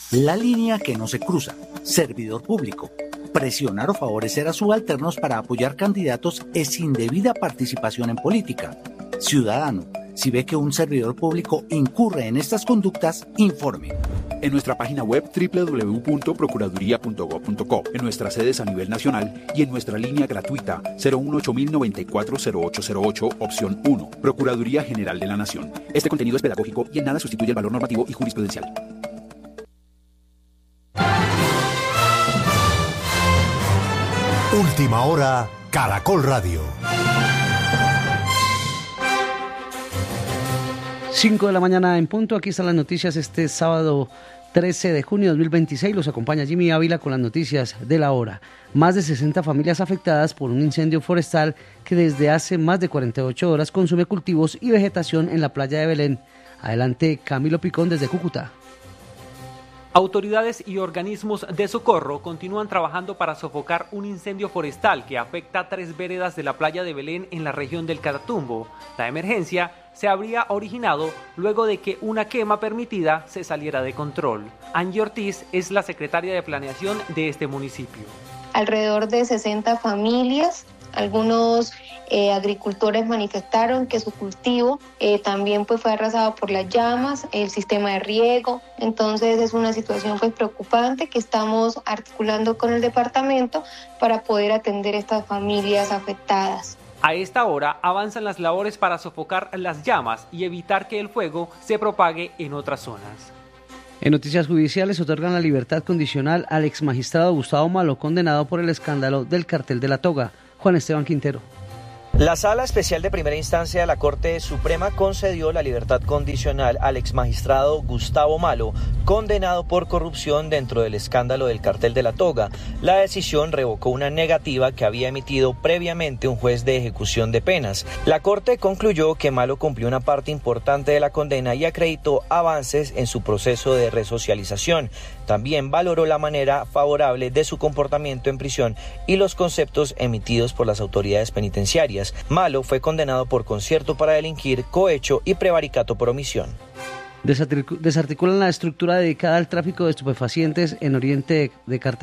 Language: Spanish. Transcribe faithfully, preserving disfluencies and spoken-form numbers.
La línea que no se cruza. Servidor público. Presionar o favorecer a subalternos para apoyar candidatos es indebida participación en política. Ciudadano, si ve que un servidor público incurre en estas conductas, informe. En nuestra página web doble u doble u doble u punto procuraduría punto gob punto co, en nuestras sedes a nivel nacional y en nuestra línea gratuita cero uno ocho mil noventa y cuatro cero ocho cero ocho, opción uno. Procuraduría General de la Nación. Este contenido es pedagógico y en nada sustituye el valor normativo y jurisprudencial. Última hora, Caracol Radio. cinco de la mañana en punto, aquí están las noticias este sábado trece de junio de dos mil veintiséis, los acompaña Jimmy Ávila con las noticias de la hora. Más de sesenta familias afectadas por un incendio forestal que desde hace más de cuarenta y ocho horas consume cultivos y vegetación en la playa de Belén. Adelante, Camilo Picón desde Cúcuta. Autoridades y organismos de socorro continúan trabajando para sofocar un incendio forestal que afecta a tres veredas de la playa de Belén en la región del Catatumbo. La emergencia se habría originado luego de que una quema permitida se saliera de control. Angie Ortiz es la secretaria de planeación de este municipio. Alrededor de sesenta familias, algunos eh, agricultores manifestaron que su cultivo eh, también pues, fue arrasado por las llamas, el sistema de riego. Entonces es una situación pues, preocupante que estamos articulando con el departamento para poder atender estas familias afectadas. A esta hora avanzan las labores para sofocar las llamas y evitar que el fuego se propague en otras zonas. En noticias judiciales otorgan la libertad condicional al exmagistrado Gustavo Malo, condenado por el escándalo del cartel de la toga. Juan Esteban Quintero. La Sala Especial de Primera Instancia de la Corte Suprema concedió la libertad condicional al exmagistrado Gustavo Malo, condenado por corrupción dentro del escándalo del cartel de la toga. La decisión revocó una negativa que había emitido previamente un juez de ejecución de penas. La Corte concluyó que Malo cumplió una parte importante de la condena y acreditó avances en su proceso de resocialización. También valoró la manera favorable de su comportamiento en prisión y los conceptos emitidos por las autoridades penitenciarias. Malo fue condenado por concierto para delinquir, cohecho y prevaricato por omisión. Desarticulan la estructura dedicada al tráfico de estupefacientes en Oriente de Cartagena.